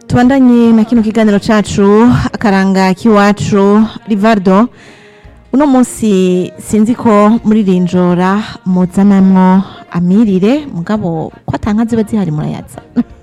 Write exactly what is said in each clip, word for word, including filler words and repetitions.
tubandanye na kino kiganiro cacu akaranga k'iwacu Rivaldo. Uno munsi sinzi ko muri rinjora muzanamwo amirire mugabo ko atanka ziba zihari murayaza.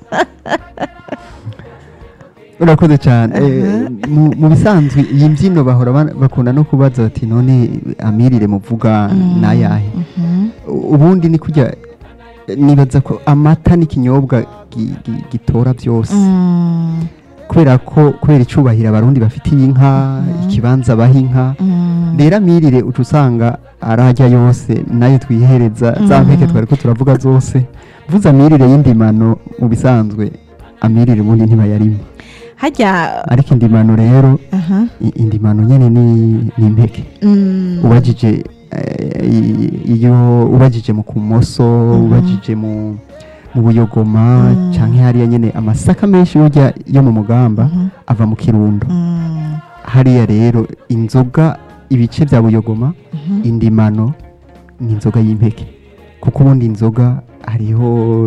Urakoze cyane. Mu bisanzwe iyi mbyino bahora bakunda no kubaza bati none amirire muvuga nayahe. Ubundi ni kujya nibaza ko amata n'ikinyobwa gitora byose kubera ko kubera icubahira abarundi bafitiye inka ikibanza baha inka rero amirire uca usanga arajya yose nayo twihereza za mpeke twari ko turavuga zose vuza amirire y'indimano mu bisanzwe amirire ubundi ntibayarimo hajya ariko indimano rero indimano nyene ni impeke ubajije iyo ubajije mu kumoso ubajije mu mu buyogoma canke hariya nyene amasaka menshi urya yo mu mugamba ava mu kirundo hariya rero inzoga ibice bya buyogoma indimano ni inzoga y'impeke kuko ubundi inzoga hariho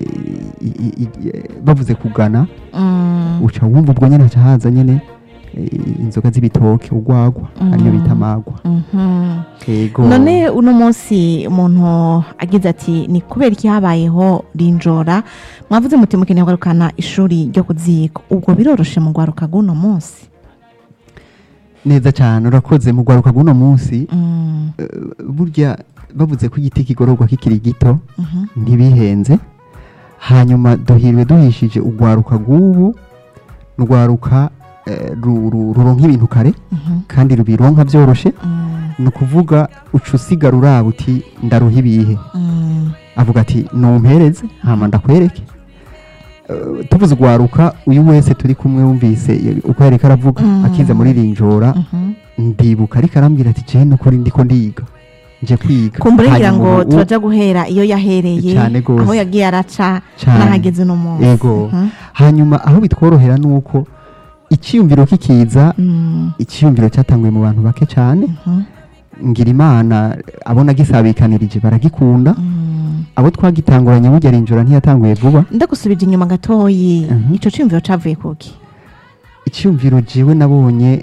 bavuze kugana uca wumva ubwo nyene haca haza nyene inzoga z'ibitoke urwagwa ariyo bita amagwa. None uno munsi umuntu agize ati ni kubera iki habayeho rinjora mwavuze muti mukeneye kugarukana ishuri ryo kuziga ubwo biroroshe mu gwaruka guno munsi? Neza cyane urakoze mu gwaruka guno munsi burya bavuze ko igiti kigororwa kikiri gito ntibihenze hanyuma duhirwe duhishije ugwaruka gubu n'ugwaruka ruronka ibintu kare kandi rubironka byoroshe ni ukuvuga uca usigara uraba uti ndaruha ibihe avuga ati numpereze hama ndakwereke tuvuze ugwaruka uyu wese turi kumwe wumvise uko yariko aravuga akiza muri rinjora ndibuka ariko arambwira ati je nukuri ndiko ndiga nje kwiga kumburengira ngo turaja guhera iyo yahereye aho yagiye araca nahageze no munsi yego hanyuma aho bitworohera nuko icyumviro kikiza icyumviro cyatanguye mu bantu bake cyane ngira imana abona gisabikanirije baragikunda abo twagitanguranye burya rinjora ntiyatanguye vuba ndagusubije inyuma gatoyi ico cyumviro cavuye kuki icyumviro jewe nabonye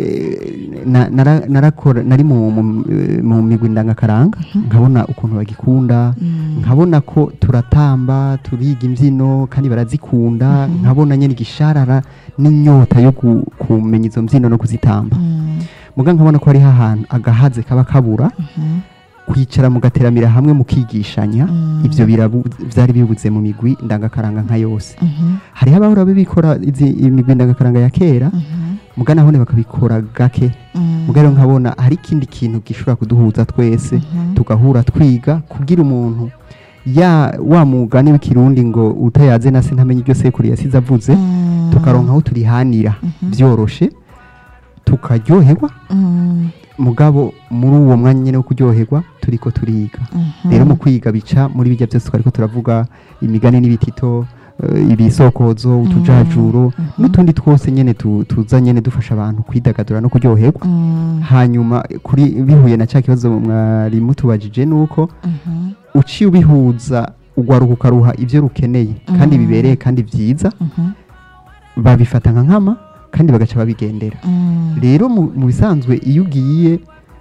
narakora nari mu migwi ndangakaranga nkabona ukuntu bagikunda nkabona ko turatamba turiga imbyino kandi barazikunda nkabona nyene igisharara n'inyota yo kumenya izo mbyino no kuzitamba muga nkabona ko ari ahantu agahaze kaba kabura kwicara mugateramira hamwe mukigishanya ivyo byari bibuze mu migwi ndangakaranga nka yose hari abahora bibikora imigwi ndangakaranga ya kera muga nahone bakabikora gake muga rero nkabona hari ikindi kintu gishobora kuduhuza twese tugahura twiga kugira umuntu ya wa mugani w'ikirundi ngo utayaze nase ntamenye ibyo sekuru yasize avuze tukaronka aho turihanira byoroshe tukaryoherwa mugabo muri uwo mwanya nyene wo kuryoherwa turiko turiga rero mu kwiga bica muri bijya byose twariko turavuga imigani n'ibitito ibisokozo utujajuro n'utundi twose nyene tuza nyene dufasha abantu kwidagadura no kuryoherwa hanyuma kuri bihuye na cya kibazo mwari mutubajije nuko uci ubihuza ugwaruka ukaruha ivyo rukeneye kandi bibereye kandi vyiza babifata nka nkama kandi bagaca babigendera rero mu bisanzwe iyo ugiye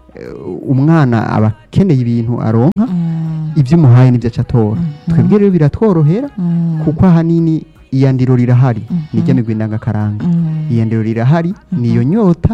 umwana aba akeneye ibintu aronka ibyo umuhaye n'ibyo acatora twebwe rero biratworohera kuko ahanini iyandiro rirahari nijya migwi ndangakaranga iyandiro rirahari niyo nyota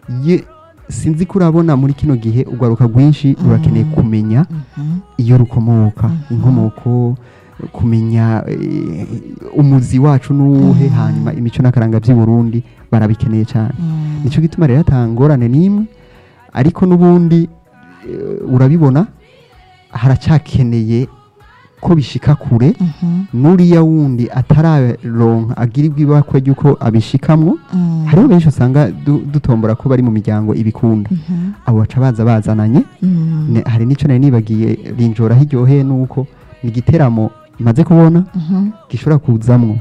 sinzi ko urabona muri kino gihe ugwaruka rwinshi rurakeneye kumenya iyo rukomoka inkomoko kumenya umuzi wacu nuhe hanyuma imico n'akaranga by'i Burundi barabikeneye cyane nico gituma rero atangorane nimwe ariko nubundi urabibona haracakeneye ko bishika kure nuriya wundi atararonka agirirwa ibakwe yuko abishikamwo hariho benshi usanga dutombora ko bari mu miryango ibikunda abo baca baza bazananye hari nico nari nibagiye rinjora hiryoheye nuko ni giteramo imaze kubona gishobora kuzamwo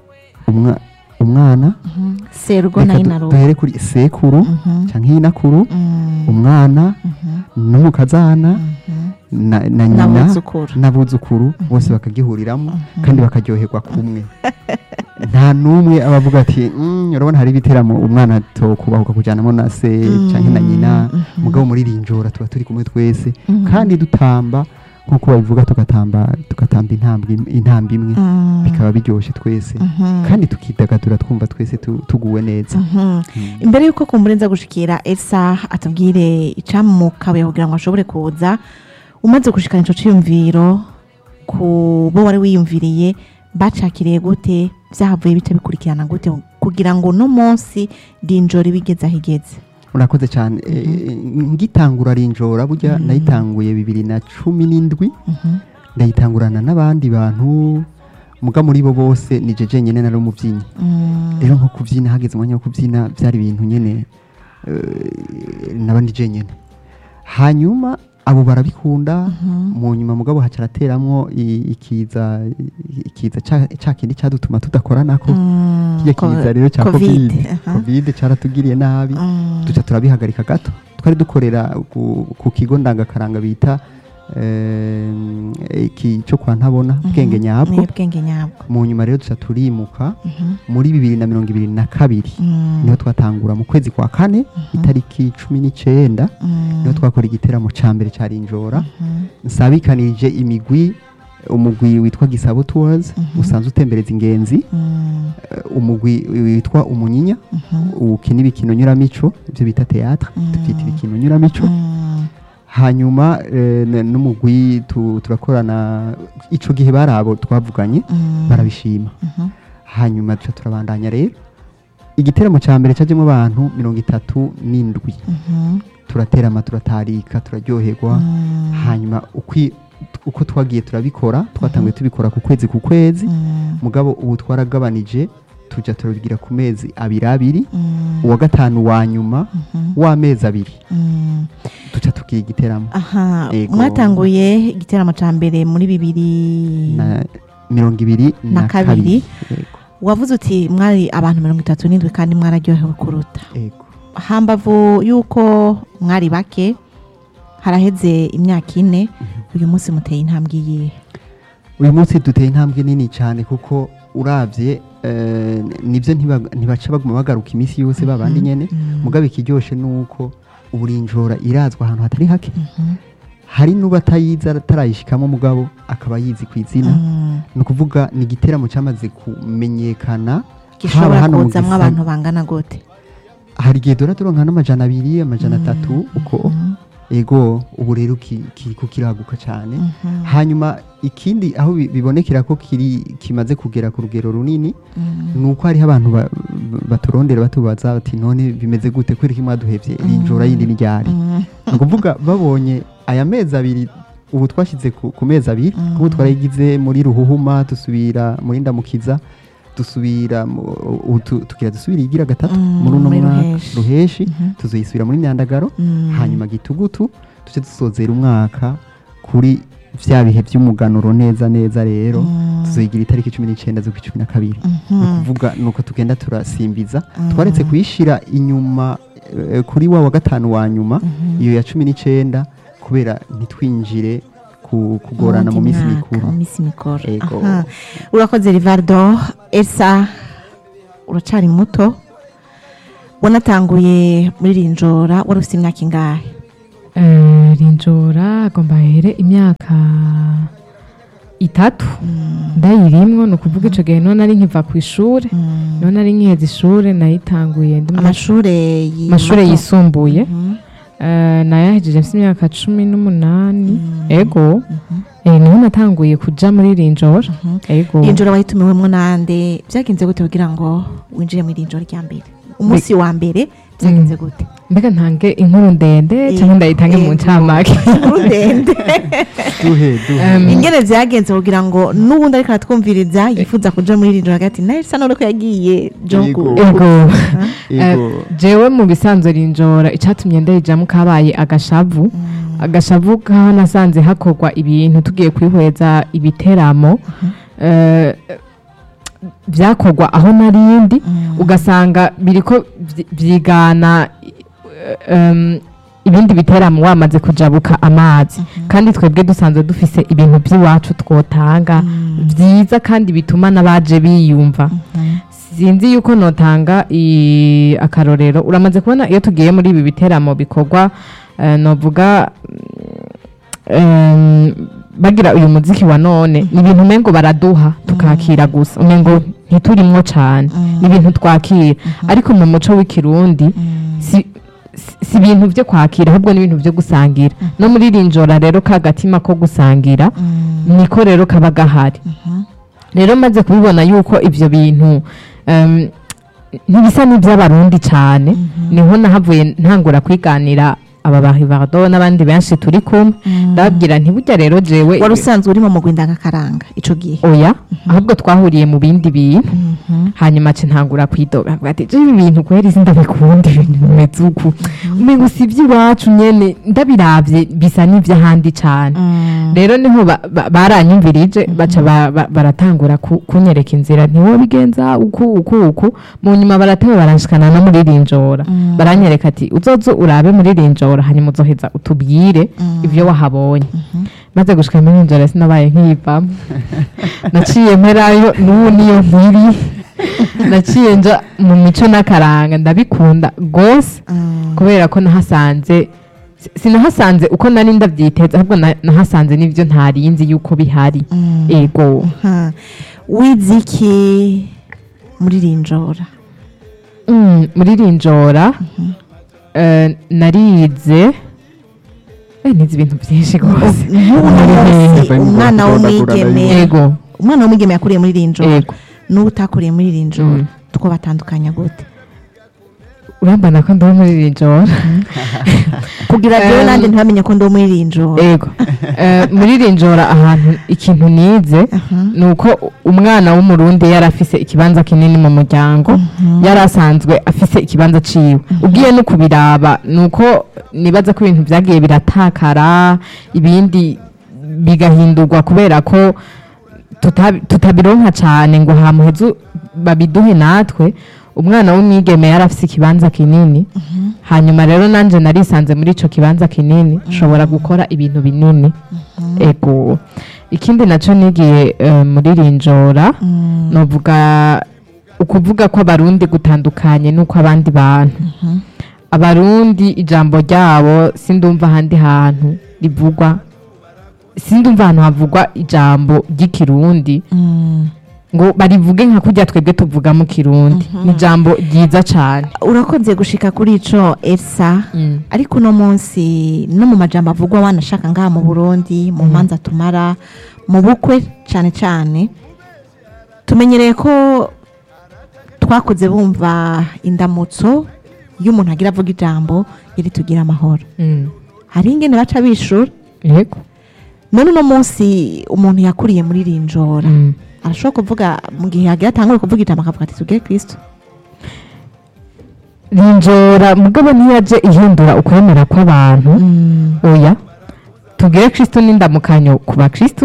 umwana sergo na inaro duhere kuri sekuru canke inakuru umwana n'umukazana na nyina n'abuzukuru bose bakagihuriramo kandi bakaryoherwa kumwe nta nta numwe abavuga ati "Mm, urabona hari ibiteramo umwana to kubahuka kujanamo na se canke na nyina mugabo muri rinjora tuba turi kumwe twese kandi dutamba nkuko babivuga tugatamba tugatamba intambwe intambwe imwe bikaba biryoshe twese kandi tukidagadura twumva twese tu- tuguwe neza imbere yuko kumburenza gushikira Elsa atubwire icamukabuye kugira ngo ashobore kuza umaze gushikana ico ciyumviro ku bo wari wiyumviriye bacakiriye gute vyahavuye bica bikurikirana gute kugira ngo no munsi rinjora bigeze ahigeze. urakoze cyane Eh, ngitangura rinjora burya nayitanguye bibiri na cumi n'indwi ndayitangurana n'abandi bantu muga muri bo bose ni jeje nyene nari umuvyinnyi rero nko kuvyina hageze umwanya wo kuvyina byari ibintu nyene eh, nabandi je nyene hanyuma abo barabikunda mu nyuma mugabo hacarateramwo i- ikiza ikiza ca- ca kindi cadutuma tudakoranako kiya kiza rero ca covid covid caratugiriye nabi duca turabihagarika gato twari dukorera ku, ku kigo ndangakaranga bita eh, iki cyo kwa ntabona bwenge nyabwo bwenge nyabwo mu nyuma rero duca turimuka muri bibiri na mirongo ibiri na kabiri niho twatangura mu kwezi kwa kane itariki cumi n'icenda niho twakora igiteramo ca mbere ca rinjora nsabikanirije imigwi umugwi witwa Gisabo Tours usanzwe utembereza ingenzi eh, umugwi witwa Umunyinya ukina ibikino nyuramico ibyo bita théâtre tukita ibikino nyuramico hanyuma eh, n- n'umugwi tu- turakorana ico gihe barabo twavuganye barabishima hanyuma duca turabandanya rero igiteramo ca mbere cajemo abantu mirongo itatu n'indwi turaterama turatarika turaryoherwa hanyuma ukwi uko twagiye turabikora twatanguye tubikora ku kwezi ku kwezi mugabo ubu twaragabanije tuja turabigira ku mezi abiri abiri uwa gatanu wa nyuma w'amezi abiri duca tugira igiteramo aha Ego. mwatanguye igiteramo ca mbere muri bibiri na mirongo ibiri Na na kabiri. kabiri Ego, wavuze uti mwari abantu mirongo itatu n'indwi kandi mwararyohewe kuruta ego. hambavu yuko mwari bake haraheze imyaka ine uyu munsi muteye intambwe yihe. uyu munsi duteye intambwe nini cyane kuko uravye eh, nivyo ntiba- ntibaca baguma bagaruka iminsi yose babandi nyene mugabe ikiryoshe nuko uburinjora irazwa ahantu hatari hake hari n'ubatayiza atarayishikamo mugabo akaba yizi ku izina ni ukuvuga ni igiteramo cyamaze kumenyekana haba gishobora hano mu kuzamwo Gisagara. abantu bangana gute. hari igihe dora turonka n'amajana abiri amajana atatu uko ego ubu rero ki- kiriko kiraguka cyane hanyuma ikindi aho bi- bibonekera ko kiri kimaze kugera ku rugero runini nuko hariho abantu ba- ba- baturondera batubaza bati none bimeze gute kweri ko mwaduhevye rinjora yindi ni ryari ni ukuvuga babonye aya mezi abiri ubu twashyize ku ku mezi abiri kuko twarayigize muri ruhuhuma dusubira muri ndamukiza dusubira mu- ubu tu- tugira dusubira igira gatatu Mm, muri uno muri mwaka Ruheshi. ruheshi tuzoyisubira muri myandagaro hanyuma gitugutu duce dusozera umwaka kuri vya bihe by'umuganuro neza neza rero tuzoyigira itariki cumi n'icenda z'ukwa cumi na kabiri ni ukuvuga nuko tugenda turasimbiza twaretse kuyishira inyuma eh, kuri wa wa gatanu wa nyuma iyo ya cumi n'icenda kubera ntitwinjire ku- kugorana mu minsi Uwundi mikuru mwaka, mu minsi mikuru. Ego. Aha. urakoze Rivaldo. Elsa uracari muto wanatanguye muri rinjora wari ufite imyaka ingahe. Eh, rinjora agomba here imyaka itatu ndayirimwo ni ukuvuga ico gihe none ari nkiva ku ishure none ari nkiheza ishure nayitanguye ndi mu amashure yi- mashure mato. yisumbuye Mhm. Eh, nayahejeje mfite imyaka cumi n'umunani ego eh, niho natanguye kuja muri rinjora ego rinjora wahitumiwemwo nande byagenze gute kugira ngo winjire muri rinjora rya mbere umunsi wa mbere byagenze gute. mbega ntange inkuru ndende cyangwa ndayitange mu Ego. ncamake Inkuru ndende duhe duhe Em, ingene vyagenze kugira ngo n'ubundi ariko aratwumviriza yifuza kuja muri rinjora agati nawe bisa none ko yagiye jogu. Ego. ego ego jewe mu bisanzwe rinjora icyatumye ndayijamo kabaye agashavu agashavu kaho nasanze hakorwa ibintu tugiye kwihweza ibiteramo eh, byakorwa aho narindi ugasanga biriko vyi- vyigana em, ibindi biteramo wamaze kujabuka amazi kandi twebwe dusanzwe dufise ibintu by'iwacu twotanga byiza kandi bituma n'abaje biyumva sinzi yuko notanga i- akarorero uramaze kubona iyo tugiye muri ibi biteramo bikorwa eh, novuga em, bagira uyu muziki wa none ni ibintu umengo baraduha tukakira gusa umengo ntiturimwo cane ni ibintu twakira ariko mu muco w'ikirundi si si- si ibintu vyo kwakira ahubwo ni ibintu vyo gusangira no muri rinjora rero ka gatima ko gusangira niko rero kaba gahari rero maze kubibona yuko ivyo bintu em, ntibisa n'ivy'abarundi cane niho nahavuye ntangura kwiganira aba bahivardo n'abandi benshi turi kumwe ndababwira nti burya rero jewe wari usanzwe uri mu mugwi ndangakaranga ico gihe oya ahubwo twahuriye mu bindi bintu hanyuma ce ntangura kwidoga avuga ati je ibi bintu kweri sindabikunda ibintu bimeze uku umengo si ivy'iwacu nyene ndabiravye bisa n'ivy'ahandi cane rero niho ba- ba- baranyumvirije baca ba- ba- baratangura ku- kunyereka inzira ntiwobigenza uku uku uku mu nyuma barateba baranshikana no muri rinjora baranyereka ati uzoze urabe muri rinjora hanyuma uzoheza utubwire ivyo wahabonye maze gushika muri rinjora sinabaye nkivamo naciye mperayo n'ubu niyo nkiri naciye nja mu mico n'akaranga ndabikunda gose kubera ko nahasanze si- sinahasanze uko nari ndavyiteza ahubwo na- nahasanze n'ivyo ntarinzi yuko bihari ego Ha. wize iki muri rinjora Mm, muri rinjora eh, narize eh, nize ibintu vyinshi gose Nk'ubu munsi Mbaye mu umwana Rwanda w'umwigeme turabagurana ego umwana w'umwigeme yakuriye muri rinjora ego n'uwo utakuriye muri rinjora Mm. two batandukanya gute urambana ko ndi muri rinjora kugira jewe Em, nanje ntibamenye ko ndi uwo muri rinjora ego Eh, muri rinjora ahantu ikintu nize nuko umwana w'umurundi yari afise ikibanza kinini mu muryango yari asanzwe afise ikibanza ciwe ugiye no kubiraba nuko nibaza ko ibintu vyagiye biratakara ibindi bigahindurwa kubera ko tuta- tutabironka cane ngo hamuhezu babiduhe natwe umwana w'umwigeme yari afise ikibanza kinini hanyuma rero nanje narisanze muri ico kibanza kinini nshobora gukora ibintu binini ego ikindi naco nigiye eh, muri rinjora novuga ukuvuga ko abarundi gutandukanye nuko abandi bantu abarundi ijambo ryabo sindumva ahandi hantu rivugwa sindumva ahantu havugwa ijambo ry'ikirundi ngo barivuge nka kurya twebwe tuvuga mu kirundi ni ijambo ryiza cane urakoze gushika kuri ico Elsa Mm. ariko uno munsi no mu majambo avugwa wanashaka ngaha mu Burundi mu manza tumara mu bukwe cane cane tumenyereye ko twakoze bumva indamutso y'umuntu agira avuga ijambo yari tugira amahoro Mm. hari ingene baca bishura yego none uno munsi umuntu yakuriye muri rinjora Mm. arashobora kuvuga mu gihe yagira atangure kuvuga ijambo akavuga ati tubwire Kristo rinjora mugabo ntiyaje ihindura ukwemera kw'abantu oya tubwire kristo n'indamukanyo ku bakristo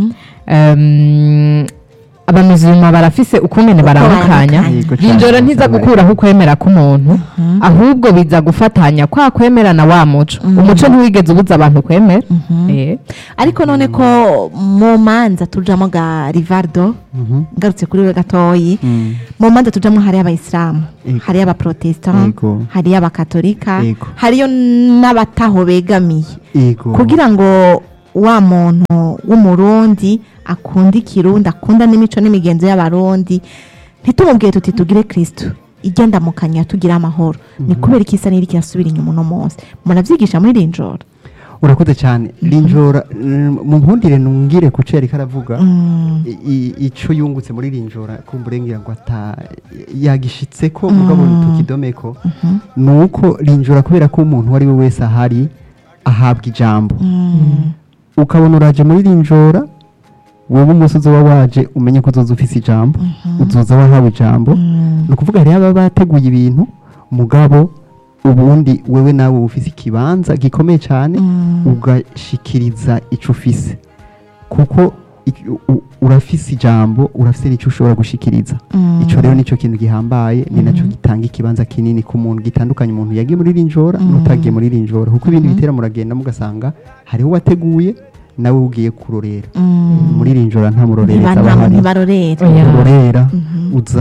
um, abamuzima barafise ukungene baramukanya baramukanya. rinjora ntiza gukuraho ukwemera k'umuntu ahubwo biza gufatanya kwa kwemera na wa muco umuco ntiwigeze ubuza abantu kwemera eh. ariko none ko mu manza tujamo ga rivardo ngarutse kuri we gatoyi mu manza tujamo hari abayisilamu Ego. hari abaprotestant Ego. hari abakatolika Ego. hariyo n'abataho begamiye Ego. kugira ngo wa muntu w'umurundi akunda ikirundi akunda n'imico n'imigenzo y'abarundi ntitumubwiye tuti tugire kristo igenda mu kanya tugira amahoro ni kubera iki isa n'iri kirasubira inyuma uno munsi muravyigisha muri rinjora urakoze cyane rinjora mm, mu nkundire nungire kuco yariko aravuga i- i- ico yungutse muri rinjora kumburengira ngo ata yagishitse ko mugabo tukidomeko nuko rinjora kubera ko umuntu uwo ari we wese ahari ahabwa ijambo ukabona uraje muri rinjora wowe umunsi uzoba waje umenye ko uzoza ufise ijambo uzoza wahawe ijambo ni ukuvuga hariho ababa bateguye ibintu mugabo ubundi wewe nawe ufise ikibanza gikomeye cyane ugashikiriza ico ufise kuko iki- u- urafise ijambo urafise n'icyo ushobora gushikiriza ico rero nico kintu gihambaye ni naco gitanga ikibanza kinini ku muntu gitandukanye umuntu yagiye muri rinjora n'utagiye muri rinjora kuko ibindi bitera muragenda mugasanga hariho uwateguye nawe ugiye kurorera muri rinjora nta murorereza aba ahari ntibarorera Oya. urorera uza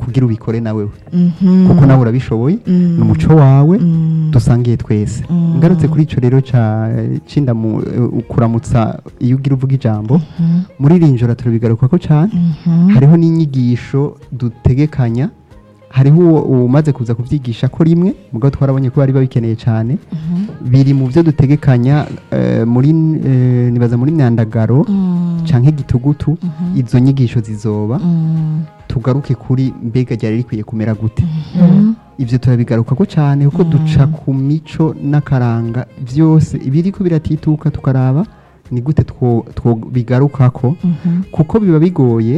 kugira ubikore nawe Mhm. kuko nawe urabishoboye Mm. ni umuco wawe Mm. dusangiye twese Mm. ngarutse kuri ico rero ca cindamu kuramutsa iyo ugira uvuga ijambo Mhm. muri iri njoro turabigarukako cane Mhm. hariho n'inyigisho dutegekanya hariho uwo umaze kuza kuvyigisha ko rimwe mugabo twarabonye ko bari babikeneye cane Mhm. biri mu byo dutegekanya eh, muri eh, nibaza muri myandagaro Mm. canke gitugutu Mhm. izo nyigisho zizoba Mm. tugaruke kuri mbega ryari rikwiye kumera gute Mhm. ivyo turabigarukako cane kuko Mm. duca ku mico n'akaranga vyose ibiriko biratituka tukaraba ni gute two, two bigarukako Mhm. kuko biba bigoye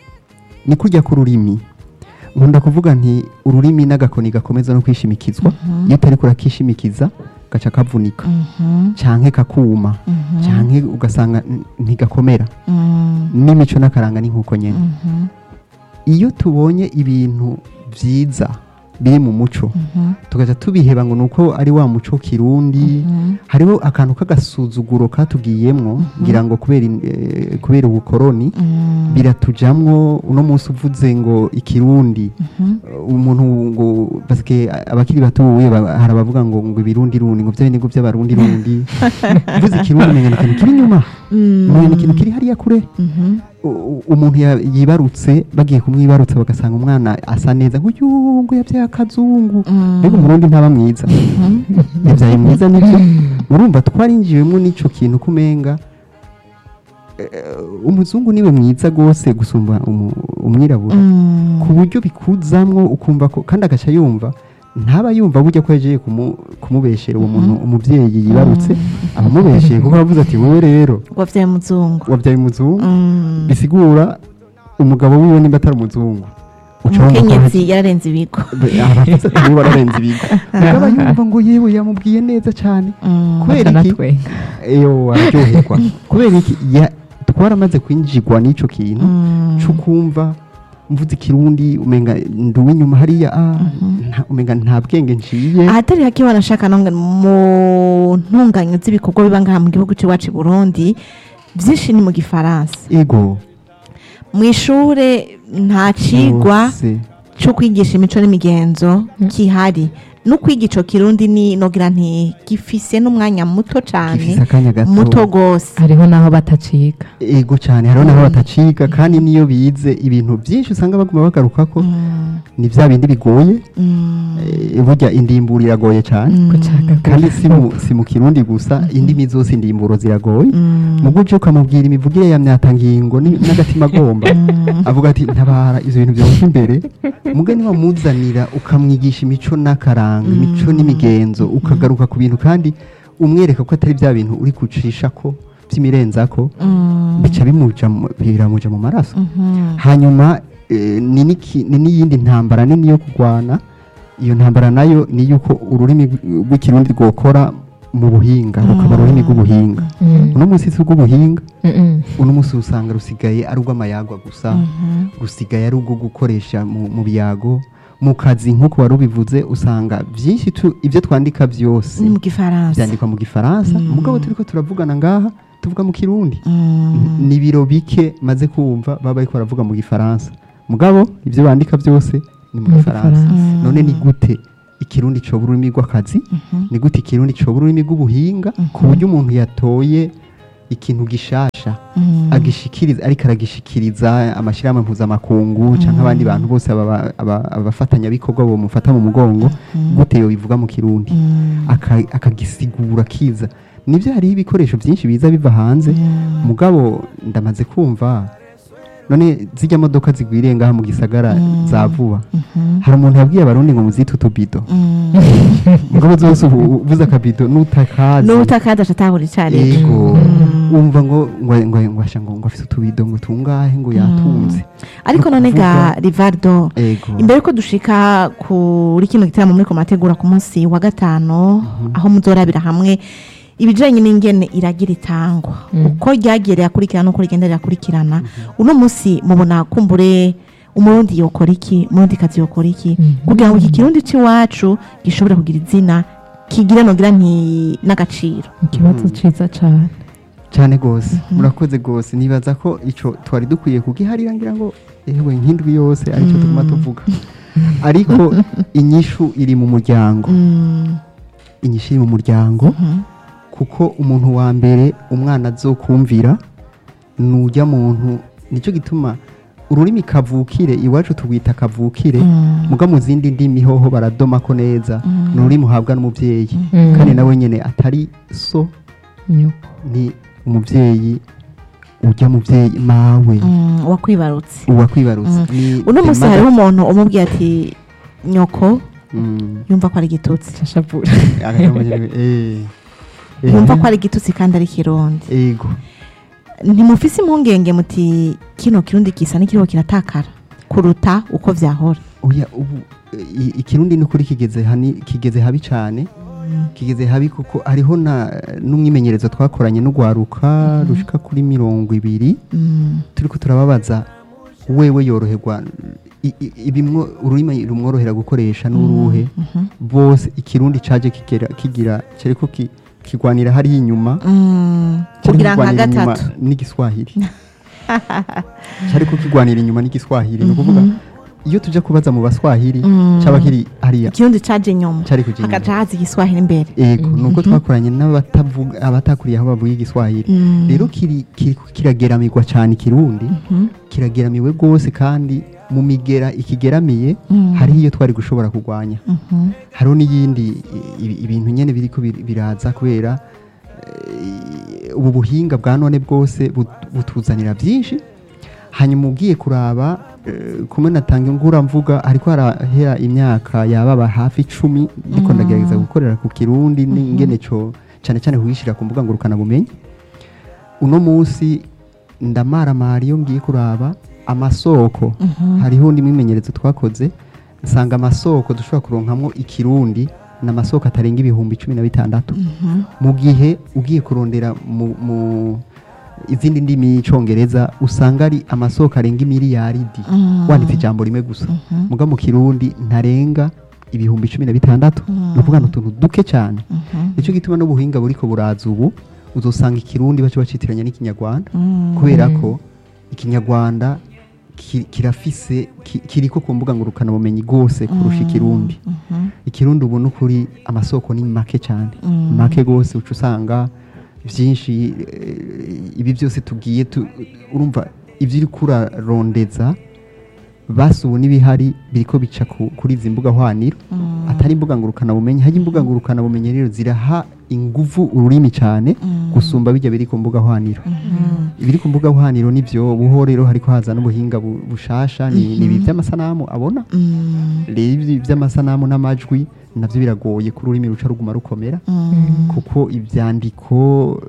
ni kurya k'ururimi nkunda kuvuga nti ururimi n'agakoni gakomeza no kwishimikizwa Mhm. iyo utariko urakishimikiza gaca kavunika Mhm. canke kakuma Mhm. canke ugasanga n- ntigakomera Mm. n'imico n'akaranga ni nk'uko nyene Mhm. iyo tubonye ibintu vyiza biri mu muco Mhm. tugaca tubiheba ngo nuko ari wa muco kirundi Mhm. hariho akantu k'agasuzuguro katugiyemwo ngira ngo kubera in- eh, kubera ubukoroni Mm. biratujamwo uno munsi uvuze ngo ikirundi Mhm. uh, umuntu ngo basike abakiri batuye ba- hari abavuga ngo ngo ibirundi rundi ngo vyo ngo vy'abarundi rundi uvuze ikirundi umenga ni ikintu kiri inyuma Mm. umenga ni ikintu kiri hariya kure Mhm. U- u- umuntu ya- yibarutse bagiye kumwibarutsa bagasanga umwana asa neza ngo "Yuuu, ngo yavyaye akazungu Mm. mbega umurundi ntaba mwiza Mhm. yavyaye mwiza nivyo urumva twarinjiwemwo n'ico kintu kumenga eh, umuzungu niwe mwiza gose gusumba umu- umwirabura Mm. ku buryo bikuzamwo ukumva ko kandi agaca yumva ntaba yumva burya ko yagiye kumu- kumubeshera uwo muntu umuvyeyi yibarutse abamubesheye kuko aravuze ati wowe rero wavyaye muzungu. wavyaye umuzungu Mm. bisigura umugabo wiwe nimba atari umuzungu uca wumva ko umukenyezi yararenze ibigo. aravuze ati niba ararenze ibigo mugabo yumva ngo yewe yamubwiye neza cane Mm. kubera iki Akanatwenga. eyo araryoherwa kubera iki ya- twaramaze kwinjirwa n'ico kintu Mm. co kumva mvuze ikirundi umenga ndi uw'inyuma hariya ah, nta- umenga nta bwenge nciye ahatari hake wanashaka nonga mu ntunganyo z'ibikorwa biba ngaha mu gihugu c'iwacu i Burundi vyinshi ni mu gifaransa. ego Mu ishure nta cigwa Yose. co kwigisha imico n'imigenzo kihari. No kwiga ico kirundi ni nogira nti gifise n'umwanya muto cane, gifise akanya gato muto gose. hariho n'aho bataciga. ego cyane hariho naho bataciga kandi niyo bize ibintu byinshi usanga baguma bagarukako Mm. ni vya bindi bigoye Mm. eh, burya indimburo iragoye cyane Mm. Gucagagura. kandi si mu, si mu kirundi gusa indimi zose indimburo ziragoye Mm. mu buryo ukamubwira imivugire ya myatangingo ni- n'agatima agomba avuga ati ntabara ivyo bintu byose imbere mugani wamuzanira ukamwigisha imico n'akaranga imico n'imigenzo ukagaruka ku bintu kandi umwereka ko atari bya bintu uri kucishako by'imirenzako Mm. bica bimuja mu- biramuja mu maraso Mhm. hanyuma eh, ni n'iki- ni n'iyindi ntambara nini yo kurwana iyo ntambara nayo ni yuko ururimi rw'ikirundi rwokora mu buhinga rukaba ururimi rw'ubuhinga Mm. uno munsi si urw'ubuhinga Mm-mm. uno munsi usanga rusigaye ari urw'amayagwa gusa Mhm. rusigaye ari urwo gukoresha mu mu biyago mu kazi nk'uko wari ubivuze usanga byinshi tu- ibyo twandika byose Ni mu gifaransa. byandikwa mu gifaransa Mm. mugabo turiko turavugana ngaha tuvuga mu kirundi Mm. ni biro bike maze kumva baba bariko baravuga mu gifaransa mugabo ibyo bandika byose ni mu Mu gifaransa Gifaransa. none ni gute ikirundi coba ururimi rw'akazi Mhm. ni gute ikirundi coba ururimi rw'ubuhinga ku buryo umuntu yatoye ikintu gishasha Mm. agishikiriza ariko aragishikiriza amashyirahamwe mpuzamakungu cyangwa abandi bantu bose aba- aba- abafatanyabikorwa bamufata mu mugongo gute yo bivuga mu kirundi Mm. aka- akagisigura kiza nibyo hariho ibikoresho byinshi biza biva hanze Mm. mugabo ndamaze kumva none zijya modoka zigwiriye ngaha mu gisagara Mm. za vuba Mhm. hari umuntu yabwiye abarundi ngo muzite utubido Mm. mugabo zose ubu- uvuze akabido n'utakazi n'utakadasha atahura icari. ego Mm. wumva ngo ngo ngo ngo asha ngo ngo afite utubido ngo tungahe ngo yatunze Ariko none ga Rivaldo, ego imbere ko dushika kuri kino gitaramo muri ko mategura ku munsi wa gatano aho muzorabira hamwe ibijanye n'ingene iragira itangwa uko ryagiye rirakurikirana n'uko rigenda rirakurikirana uno munsi mubona kumbure umurundi yokora iki umurundi kazi yokora iki kugira ngo iki kirundi c'iwacu gishobore kugira izina kigira nogira nti n'agaciro. ikibazo ciza cane. cyane gose murakoze gose nibaza ko ico twari dukwiye kugiharira ngira ngo ewe nk'indwi yose aricyo tuguma tuvuga ariko inyishu iri mu muryango inyishu iri mu muryango kuko umuntu wa mbere umwana azokumvira nujya muntu nicyo gituma ururimi kavukire iwacu tugwita kavukire muga mu zindi ndimi hoho baradoma ko neza n'ururimi uhabwa n'umubyeyi kandi nawe nyene atari so ni umubyeyi ujya mubyeyi mawe wakwibarutse uwakwibarutse uno musi hariho umuntu umubwiye ati nyoko yumva ko ari igitutsi ashapura yumva ko ari igitutsi kandi ari kirundi yego ntimufise impungenge muti kino kirundi kisa n'ikiriho kiratakara kuruta uko vyahora oya ubu ikirundi n'ukuri kigeze hani kigeze habi cyane kigeze habi kuko hariho na n'umwimenyerezo twakoranye n'ugwaruka rushika kuri mirongo ibiri turiko turababaza wewe yoroherwa ibimwo ururimi rumworohera gukoresha n'uruhe bose ikirundi caje kigera kigira cyariko kigwanira hari inyuma kugira nka gatatu n'igiswahili cyariko kigwanira inyuma n'igiswahili no kuvuga iyo tujya kubaza mu baswahili cyaba kiri hariya ikirundi caje nyuma hagaca haza igiswahili imbere yego nuko twakoranye n'abatavuga abatakuriye aho bavuga igiswahili rero kiri kirageramirwa cyane ikirundi kirageramiwe gose kandi mu migera ikigeramiye hari iyo twari gushobora kugwanya hariho n'iyindi ibintu nyene biriko biraza kubera ubu buhinga bwa none bwose butuzanira byinshi hanyuma ugiye kuraba kumwe natanga ingura mvuga ariko harahera imyaka yababa hafi icumi ndiko ndagerageza gukorera ku kirundi n'ingene cyo cyane cyane kuwishira ku mbuga ngurukana bumenyi uno munsi ndamara Mario ngiye kuraba amasoko hariho ndi mwimenyerezo twakoze nsanga amasoko dushobora kuronkamwo ikirundi na masoko atarenga ibihumbi cumi na bitandatu mu gihe ugiye kurondera mu izindi ndimi y'icongereza usanga ari amasoko arenga miliyaridi wanditse ijambo rimwe gusa muga mu kirundi ntarenga ibihumbi cumi na bitandatu no kuvuga utuntu duke cyane nicyo gituma n'ubuhinga buriko buraza ubu uzosanga ikirundi baco bacitiranya n'ikinyarwanda kubera ko ikinyarwanda kirafise kiriko ku mbuga ngurukana bumenyi gose kurusha ikirundi ikirundi ubu n'ukuri amasoko ni make cyane make gose uca usanga byinshi ibi byose tugiye urumva ibyo uri kurarondeza basi ubu n'ibihari biriko bica kuri izi mbuga hwaniro atari imbuga ngurukana bumenyi hajya imbuga ngurukana bumenyi rero ziraha inguvu ururimi cyane gusumba bijya biri ku mbuga hwaniro ibiri ku mbuga hwaniro nivyo buho rero hariko haza n'ubuhinga bushasha ni ibi by'amasanamu abona rero ibi by'amasanamu n'amajwi navyo biragoye kuri ururimi ruca ruguma rukomera kuko ivyandiko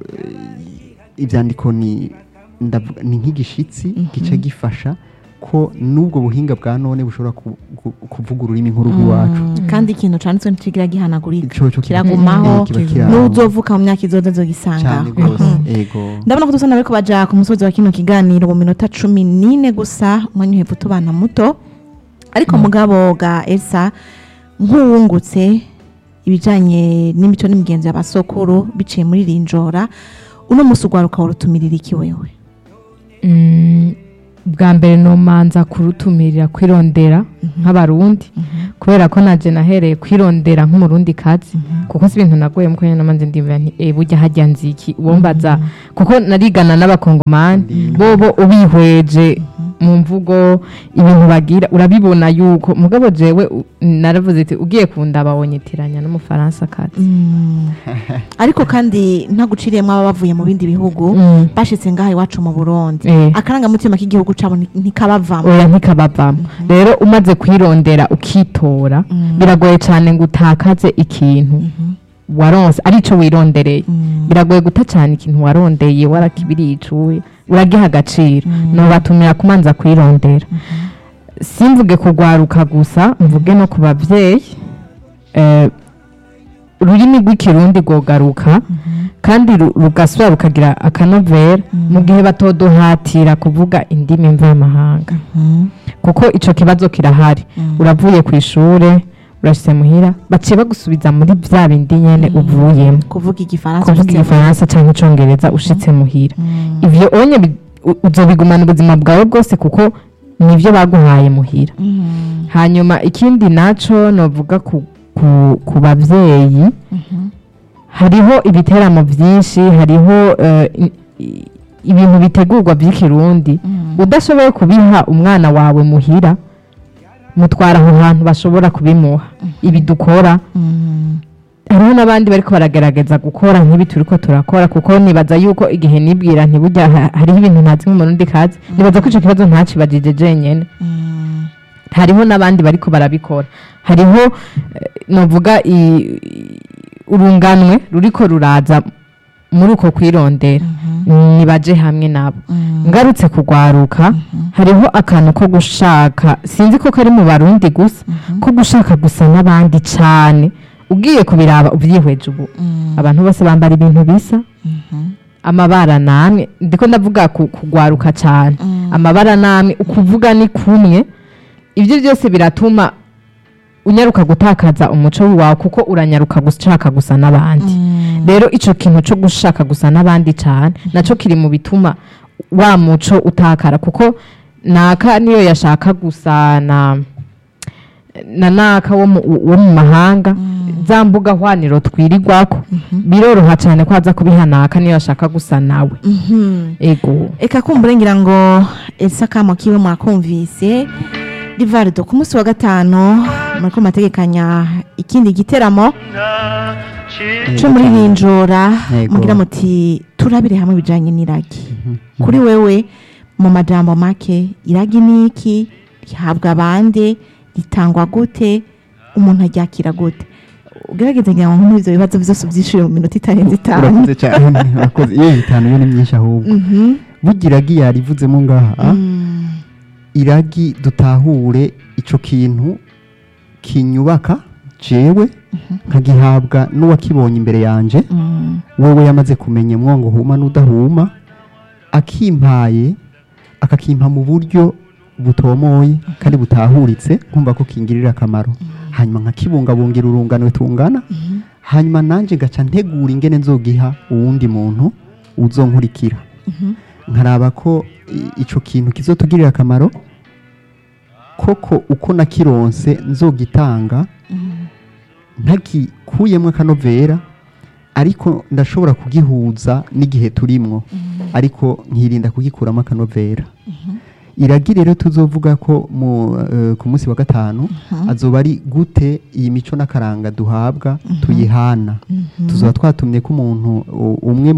ivyandiko ni ni nk'igishitsi gica gifasha ko nubwo buhinga bwa none bushobora kuvuga ururimi nkuru rw'iwacu kandi ikintu canditswe ntikigira gihanagurika kiragumaho n'uzovuka mu myaka izoza zogisanga ndabona ko dusana bariko baja ku musozi wa kino kiganiro mu minota cumi n'ine gusa umwanya uhepfo tubana muto ariko mugabo ga Elsa nk'uwungutse ibijanye n'imico n'imigenzo y'abasokuru biciye muri Rinjora uno musi ugwaruka urutumirira iki wewe bwa mbere no manza kurutumirira kwirondera nk'abarundi kubera ko naje nahereye kwirondera nk'umurundi kazi kuko si ibintu nagoye muko nyene namanze ndimva nti eh burya hajya nziki wombaza kuko narigana n'abakongomani bobo ubihweje mu mvugo ibintu bagira urabibona yuko mugabo jewe naravuze ati ugiye kundaba wonyitiranya n'umufaransa kazi ariko kandi ntaguciriyemo aba bavuye mu bindi bihugu bashitse ngaha iwacu mu Burundi akaranga mutima k'igihugu cabo ntikabavamo oya ntikabavamo rero umaze kwirondera ukitora biragoye cyane ngo utakaze ikintu waronse arico wirondereye biragoye guta cyane ikintu warondeye warakibiricuye uragiha agaciro no batumira kumanza kwirondera simvuge kugwaruka gusa mvuge no ku bavyeyi eh ururimi rw'ikirundi gogaruka kandi rugasubira rukagira akanovera mu gihe batodohatira kuvuga indimi mvamahanga kuko ico kibazo kirahari uravuye ku ishure urashitse muhira baciye bagusubiza muri vya bindi nyene uvuyemo kuvuga igifaransa kuvuga ushitse- igifaransa canke icongereza ushitse muhira ivyo onye bi- u- uzobigumana ubuzima bwawe bwose kuko nivyo baguhaye muhira Mm. hanyuma ikindi naco novuga ku, ku, ku bavyeyi Mhm. hariho ibiteramo vyinshi hariho eh, i- i- ibintu bitegurwa vy'ikirundi Mm. udashoboye kubiha umwana wawe muhira mutwara aho hantu bashobora kubimuha ibi dukora Mm. hariho n'abandi bariko baragerageza gukora nk'ibi turiko turakora kuko nibaza yuko igihe nibwira ntiburya ha- hariho ibintu ntazi nk'umurundi kazi nibaza ko ico kibazo ntacibajije jenyene Mm. hariho n'abandi bariko barabikora hariho eh, novuga i- i- urunganwe ruriko ruraza muri uko kwirondera nibaje hamwe nabo Mm. ngarutse kugwaruka hariho akantu ko gushaka sinzi ko kari mu barundi gusa ko gushaka gusa n'abandi cane ugiye kubiraba uvyihweje ubu Mm. abantu bose bambara ibintu bisa Mhm. amabara namwe ndiko ndavuga ku- kugwaruka cane Mm. amabara namwe ukuvuga ni kumwe ivyo byose biratuma unyaruka gutakaza umuco wawe kuko uranyaruka gushaka gusa n'abandi Mm. rero ico kintu co gushaka gusa n'abandi cane naco kiri mu bituma wa muco utakara kuko naka niyo yashaka gusa na na naka wo mu, wo mu mahanga za mbuga hwaniro twirirwako biroroha cane ko aza kubihanaka niyo yashaka gusa nawe Mhm. ego eka kumbure ngira ngo Elsa kamo kiwe mwakumvise Rivaldo ku munsi wa gatanu muriko mategekanya ikindi giteramo cyo muri Rinjora Yego. mugira muti turabire hamwe bijanye n'iragi kuri wewe mu majambo make iragi niki rihabwa abande ritangwa gute umuntu aryakira gute ugerageze ngira ngo nk'ivyo bibazo vyose uvyishuye mu minota itarenze itanu urakoze cyane urakoze iyo bitanu yo ni myinshi ahubwo Mhm. bugira iragi yarivuzemo ngaha Mm. iragi dutahure ico kintu kinyubaka jewe nkagihabwa n'uwakibonye imbere yanje Mm. wowe yamaze kumenya mwongo huma n'udahuma akimpaye akakimpa mu buryo butomoye kandi butahuritse nkumva ko kingirira akamaro hanyuma nkakibungabungira urungano tungana hanyuma nanje gaca ntegura ingene nzogiha uwundi muntu uzonkurikira nkaraba ko i- ico kintu kizotugirira akamaro koko uko nakironse nzogitanga ntakikuyemwo akanovera ariko ndashobora kugihuza n'igihe turimwo ariko nkirinda kugikuramo akanovera iragi rero tuzovuga ko mu, eh, ku munsi wa gatanu azoba ari gute iyi mico n'akaranga duhabwa tuyihana tuzoba twatumye ko umuntu u- umwe